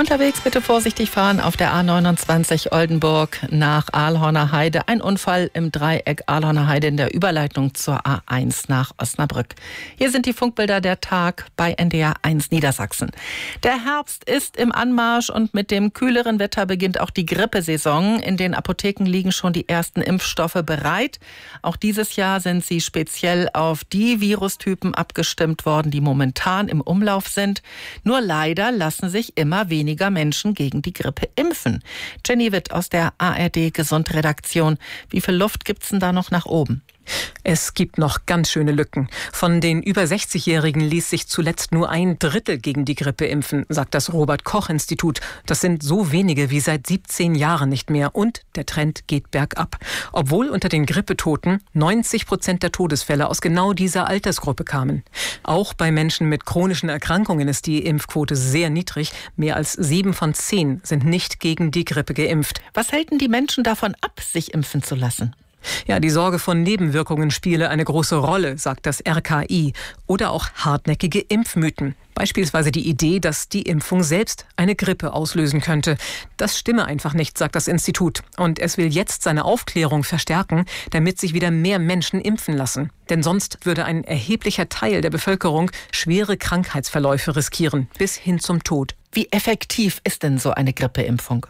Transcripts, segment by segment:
Unterwegs bitte vorsichtig fahren auf der A29 Oldenburg nach Ahlhorner Heide. Ein Unfall im Dreieck Ahlhorner Heide in der Überleitung zur A1 nach Osnabrück. Hier sind die Funkbilder der Tag bei NDR 1 Niedersachsen. Der Herbst ist im Anmarsch und mit dem kühleren Wetter beginnt auch die Grippesaison. In den Apotheken liegen schon die ersten Impfstoffe bereit. Auch dieses Jahr sind sie speziell auf die Virustypen abgestimmt worden, die momentan im Umlauf sind. Nur leider lassen sich immer weniger Menschen gegen die Grippe impfen. Jenny Witt aus der ARD Gesundredaktion. Wie viel Luft gibt's denn da noch nach oben? Es gibt noch ganz schöne Lücken. Von den über 60-Jährigen ließ sich zuletzt nur 1/3 gegen die Grippe impfen, sagt das Robert-Koch-Institut. Das sind so wenige wie seit 17 Jahren nicht mehr. Und der Trend geht bergab. Obwohl unter den Grippetoten 90% der Todesfälle aus genau dieser Altersgruppe kamen. Auch bei Menschen mit chronischen Erkrankungen ist die Impfquote sehr niedrig. Mehr als 7 von 10 sind nicht gegen die Grippe geimpft. Was hält denn die Menschen davon ab, sich impfen zu lassen? Ja, die Sorge vor Nebenwirkungen spiele eine große Rolle, sagt das RKI. Oder auch hartnäckige Impfmythen. Beispielsweise die Idee, dass die Impfung selbst eine Grippe auslösen könnte. Das stimme einfach nicht, sagt das Institut. Und es will jetzt seine Aufklärung verstärken, damit sich wieder mehr Menschen impfen lassen. Denn sonst würde ein erheblicher Teil der Bevölkerung schwere Krankheitsverläufe riskieren, bis hin zum Tod. Wie effektiv ist denn so eine Grippeimpfung?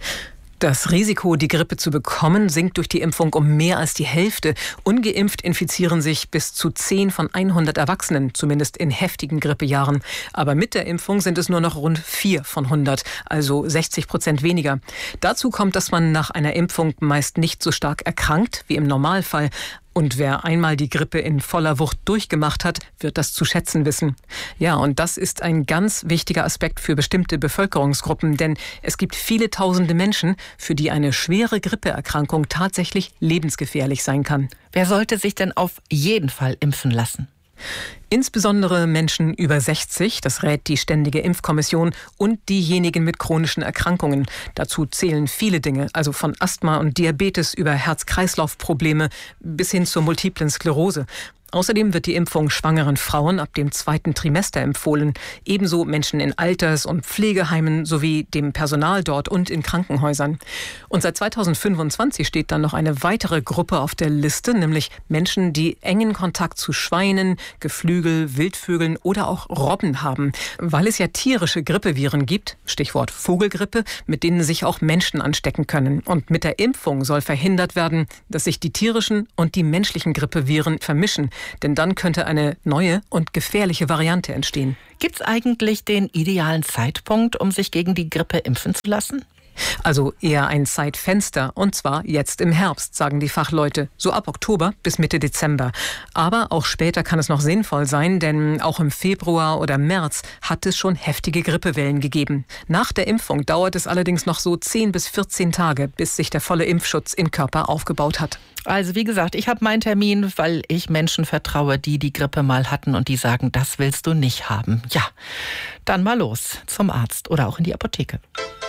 Das Risiko, die Grippe zu bekommen, sinkt durch die Impfung um mehr als die Hälfte. Ungeimpft infizieren sich bis zu 10 von 100 Erwachsenen, zumindest in heftigen Grippejahren. Aber mit der Impfung sind es nur noch rund 4 von 100, also 60% weniger. Dazu kommt, dass man nach einer Impfung meist nicht so stark erkrankt wie im Normalfall. Und wer einmal die Grippe in voller Wucht durchgemacht hat, wird das zu schätzen wissen. Ja, und das ist ein ganz wichtiger Aspekt für bestimmte Bevölkerungsgruppen, denn es gibt viele tausende Menschen, für die eine schwere Grippeerkrankung tatsächlich lebensgefährlich sein kann. Wer sollte sich denn auf jeden Fall impfen lassen? Insbesondere Menschen über 60, das rät die Ständige Impfkommission, und diejenigen mit chronischen Erkrankungen. Dazu zählen viele Dinge, also von Asthma und Diabetes über Herz-Kreislauf-Probleme bis hin zur multiplen Sklerose. Außerdem wird die Impfung schwangeren Frauen ab dem 2. Trimester empfohlen. Ebenso Menschen in Alters- und Pflegeheimen sowie dem Personal dort und in Krankenhäusern. Und seit 2025 steht dann noch eine weitere Gruppe auf der Liste, nämlich Menschen, die engen Kontakt zu Schweinen, Geflügel, Wildvögeln oder auch Robben haben. Weil es ja tierische Grippeviren gibt, Stichwort Vogelgrippe, mit denen sich auch Menschen anstecken können. Und mit der Impfung soll verhindert werden, dass sich die tierischen und die menschlichen Grippeviren vermischen. Denn dann könnte eine neue und gefährliche Variante entstehen. Gibt's eigentlich den idealen Zeitpunkt, um sich gegen die Grippe impfen zu lassen? Also eher ein Zeitfenster, und zwar jetzt im Herbst, sagen die Fachleute, so ab Oktober bis Mitte Dezember. Aber auch später kann es noch sinnvoll sein, denn auch im Februar oder März hat es schon heftige Grippewellen gegeben. Nach der Impfung dauert es allerdings noch so 10 bis 14 Tage, bis sich der volle Impfschutz im Körper aufgebaut hat. Also wie gesagt, ich habe meinen Termin, weil ich Menschen vertraue, die die Grippe mal hatten und die sagen, das willst du nicht haben. Ja, dann mal los zum Arzt oder auch in die Apotheke.